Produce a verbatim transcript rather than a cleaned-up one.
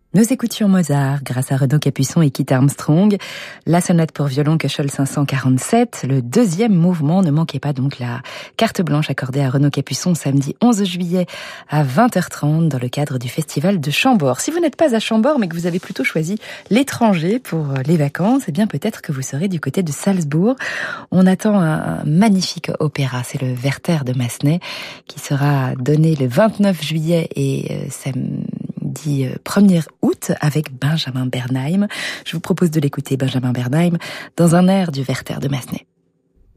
Nous écoutions Mozart grâce à Renaud Capuçon et Kit Armstrong, la sonate pour violon Köchel cinq cent quarante-sept, le deuxième mouvement. Ne manquez pas donc la carte blanche accordée à Renaud Capuçon samedi onze juillet à vingt heures trente dans le cadre du festival de Chambord. Si vous n'êtes pas à Chambord mais que vous avez plutôt choisi l'étranger pour les vacances, eh bien peut-être que vous serez du côté de Salzbourg. On attend un magnifique opéra, c'est le Werther de Massenet qui sera donné le vingt-neuf juillet et samedi premier août avec Benjamin Bernheim. Je vous propose de l'écouter, Benjamin Bernheim, dans un air du Werther de Massenet.